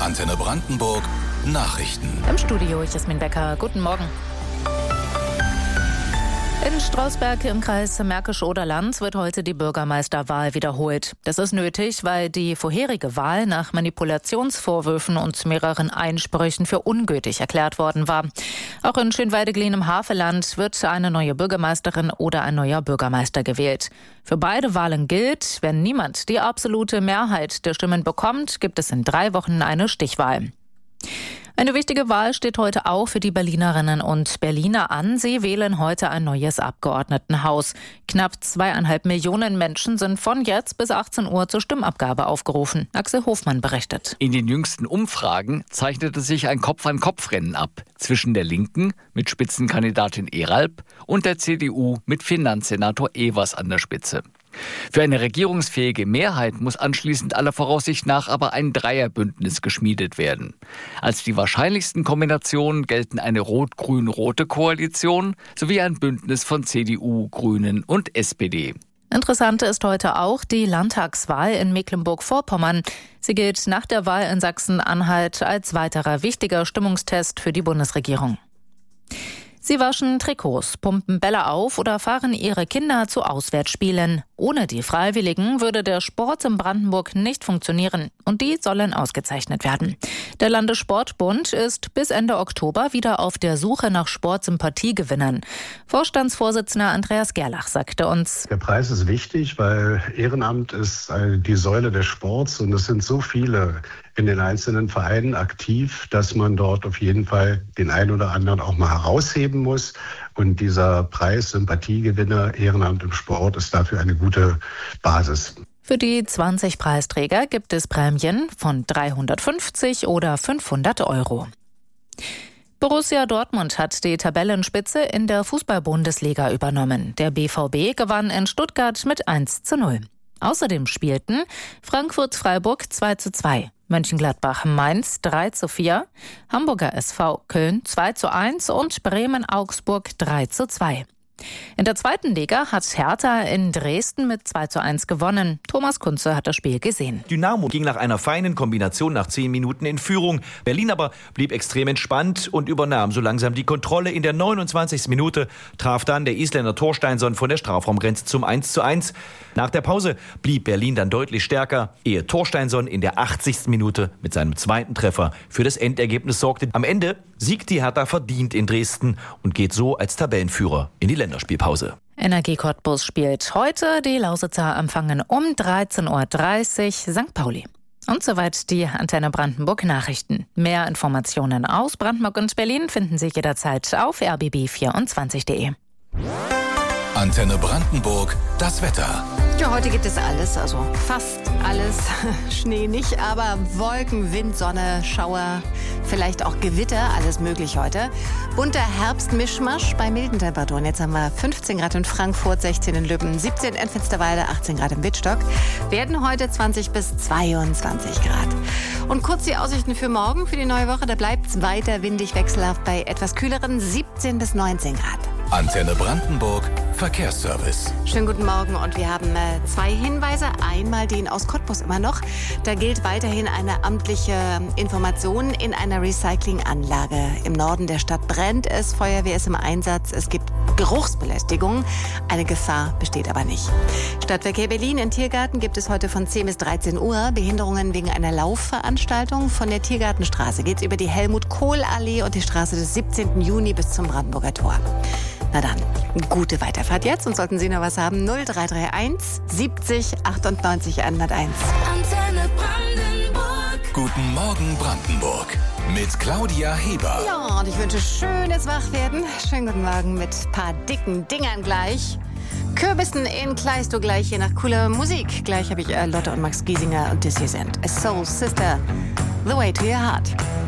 Antenne Brandenburg Nachrichten. Im Studio Jasmin Becker. Guten Morgen. In Strausberg im Kreis Märkisch-Oderland wird heute die Bürgermeisterwahl wiederholt. Das ist nötig, weil die vorherige Wahl nach Manipulationsvorwürfen und mehreren Einsprüchen für ungültig erklärt worden war. Auch in Schönweideglien im Havelland wird eine neue Bürgermeisterin oder ein neuer Bürgermeister gewählt. Für beide Wahlen gilt, wenn niemand die absolute Mehrheit der Stimmen bekommt, gibt es in 3 Wochen eine Stichwahl. Eine wichtige Wahl steht heute auch für die Berlinerinnen und Berliner an. Sie wählen heute ein neues Abgeordnetenhaus. Knapp 2,5 Millionen Menschen sind von jetzt bis 18 Uhr zur Stimmabgabe aufgerufen. Axel Hofmann berichtet. In den jüngsten Umfragen zeichnete sich ein Kopf-an-Kopf-Rennen ab zwischen der Linken mit Spitzenkandidatin Eralb und der CDU mit Finanzsenator Evers an der Spitze. Für eine regierungsfähige Mehrheit muss anschließend aller Voraussicht nach aber ein Dreierbündnis geschmiedet werden. Als die wahrscheinlichsten Kombinationen gelten eine rot-grün-rote Koalition sowie ein Bündnis von CDU, Grünen und SPD. Interessant ist heute auch die Landtagswahl in Mecklenburg-Vorpommern. Sie gilt nach der Wahl in Sachsen-Anhalt als weiterer wichtiger Stimmungstest für die Bundesregierung. Sie waschen Trikots, pumpen Bälle auf oder fahren ihre Kinder zu Auswärtsspielen. Ohne die Freiwilligen würde der Sport in Brandenburg nicht funktionieren und die sollen ausgezeichnet werden. Der Landessportbund ist bis Ende Oktober wieder auf der Suche nach Sportsympathiegewinnern. Vorstandsvorsitzender Andreas Gerlach sagte uns: Der Preis ist wichtig, weil Ehrenamt ist die Säule des Sports und es sind so viele in den einzelnen Vereinen aktiv, dass man dort auf jeden Fall den einen oder anderen auch mal herausheben muss. Und dieser Preis Sympathiegewinner Ehrenamt im Sport ist dafür eine gute Basis. Für die 20 Preisträger gibt es Prämien von 350 oder 500 Euro. Borussia Dortmund hat die Tabellenspitze in der Fußball-Bundesliga übernommen. Der BVB gewann in Stuttgart mit 1:0. Außerdem spielten Frankfurt-Freiburg 2:2, Mönchengladbach-Mainz 3:4, Hamburger SV Köln 2:1 und Bremen-Augsburg 3:2. In der zweiten Liga hat Hertha in Dresden mit 2:1 gewonnen. Thomas Kunze hat das Spiel gesehen. Dynamo ging nach einer feinen Kombination nach 10 Minuten in Führung. Berlin aber blieb extrem entspannt und übernahm so langsam die Kontrolle. In der 29. Minute traf dann der Isländer Thorsteinsson von der Strafraumgrenze zum 1:1. Nach der Pause blieb Berlin dann deutlich stärker, ehe Thorsteinsson in der 80. Minute mit seinem zweiten Treffer für das Endergebnis sorgte. Am Ende siegt die Hertha verdient in Dresden und geht so als Tabellenführer in die Länderspielpause. Energie Cottbus spielt heute. Die Lausitzer empfangen um 13:30 Uhr St. Pauli. Und soweit die Antenne Brandenburg Nachrichten. Mehr Informationen aus Brandenburg und Berlin finden Sie jederzeit auf rbb24.de. Antenne Brandenburg, das Wetter. Ja, heute gibt es alles, also fast alles. Schnee nicht, aber Wolken, Wind, Sonne, Schauer, vielleicht auch Gewitter, alles möglich heute. Bunter Herbstmischmasch bei milden Temperaturen. Jetzt haben wir 15 Grad in Frankfurt, 16 in Lübben, 17 in Finsterwalde, 18 Grad im Wittstock. Werden heute 20 bis 22 Grad. Und kurz die Aussichten für morgen, für die neue Woche. Da bleibt es weiter windig wechselhaft bei etwas kühleren 17 bis 19 Grad. Antenne Brandenburg, Verkehrsservice. Schönen guten Morgen und wir haben 2 Hinweise. Einmal den aus Cottbus immer noch. Da gilt weiterhin eine amtliche Information in einer Recyclinganlage. Im Norden der Stadt brennt es, Feuerwehr ist im Einsatz. Es gibt Geruchsbelästigung. Eine Gefahr besteht aber nicht. Stadtverkehr Berlin in Tiergarten gibt es heute von 10 bis 13 Uhr Behinderungen wegen einer Laufveranstaltung. Von der Tiergartenstraße geht es über die Helmut-Kohl-Allee und die Straße des 17. Juni bis zum Brandenburger Tor. Na dann, gute Weiterfahrt jetzt und sollten Sie noch was haben, 0331 70 98 101. Antenne Brandenburg. Guten Morgen Brandenburg mit Claudia Heber. Ja, und ich wünsche schönes Wachwerden. Schönen guten Morgen mit ein paar dicken Dingern gleich. Kürbissen in Kleistow gleich, hier nach cooler Musik. Gleich habe ich Lotte und Max Giesinger und This Here Sind A Soul Sister, The Way to Your Heart.